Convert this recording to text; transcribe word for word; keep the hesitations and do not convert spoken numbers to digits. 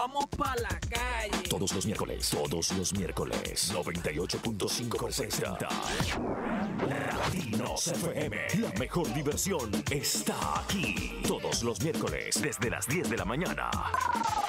Vamos pa' la calle. Todos los miércoles, todos los miércoles, noventa y ocho punto cinco presenta Latinos F M. La mejor diversión está aquí. Todos los miércoles, desde las diez de la mañana.